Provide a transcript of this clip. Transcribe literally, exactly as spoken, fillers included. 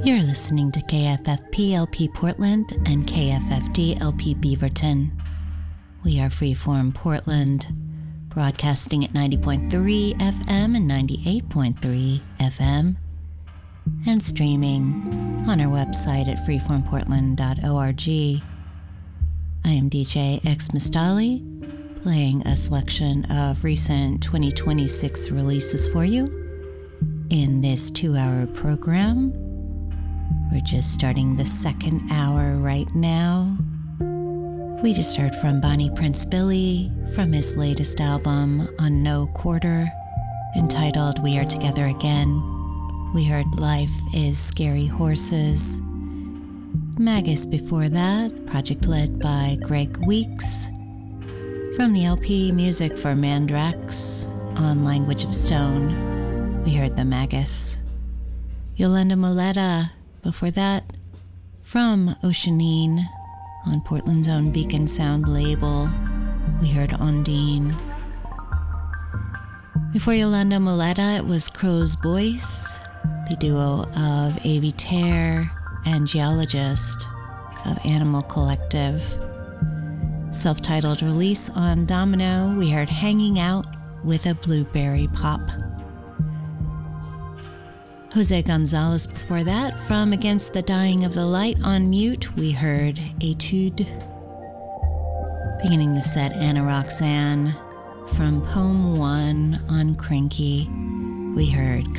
You're listening to K F F P L P Portland and K F F D L P Beaverton. We are Freeform Portland, broadcasting at ninety point three F M and ninety-eight point three F M, and streaming on our website at freeform portland dot org. I am D J X Mistali, playing a selection of recent twenty twenty-six releases for you in this two-hour program. We're just starting the second hour right now. We just heard from Bonnie Prince Billy from his latest album on No Quarter, entitled We Are Together Again. We heard Life is Scary Horses. Magus before that, project led by Greg Weeks. From the L P Music for Mandrax on Language of Stone, we heard the Magus. Yolanda Moleta before that, from Oceanine on Portland's own Beacon Sound label, we heard Ondine. Before Yolanda Moleta, it was Crow's Voice, the duo of Avi Tare and Geologist of Animal Collective. Self-titled release on Domino, we heard Hanging Out with a Blueberry Pop. Jose Gonzalez before that, from Against the Dying of the Light on Mute, we heard Etude. Beginning the set, Anna Roxanne from Poem One on Cranky, we heard